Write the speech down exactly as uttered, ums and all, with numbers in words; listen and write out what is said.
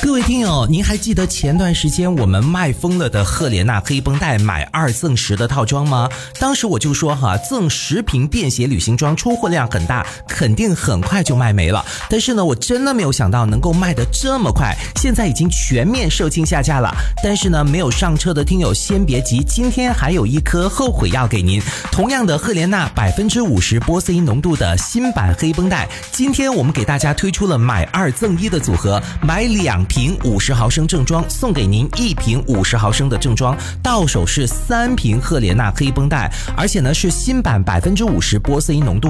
各位听友，您还记得前段时间我们卖疯了的赫莲娜黑绷带买二赠十的套装吗？当时我就说哈，赠十瓶便携旅行装，出货量很大，肯定很快就卖没了。但是呢，我真的没有想到能够卖得这么快，现在已经全面售罄下架了。但是呢，没有上车的听友先别急，今天还有一颗后悔药给您。同样的赫莲娜百分之五十玻色因浓度的新版黑绷带，今天我们给大家推出了买二赠一的组合，买两瓶五十毫升正装，送给您一瓶五十毫升的正装，到手是三瓶赫莲娜黑绷带，而且呢是新版百分之五十玻色因浓度。